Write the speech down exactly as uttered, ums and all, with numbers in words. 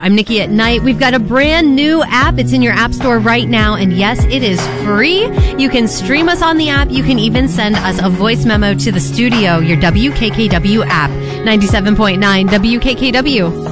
I'm Nikki at Night. We've got a brand new app. It's in your app store right now. And yes, it is free. You can stream us on the app. You can even send us a voice memo to the studio, your W K K W app, ninety-seven point nine W K K W.